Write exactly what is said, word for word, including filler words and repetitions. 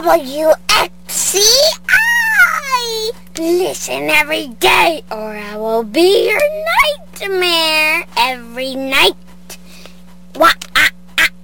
W X C I. Listen every day, or I will be your nightmare every night. What?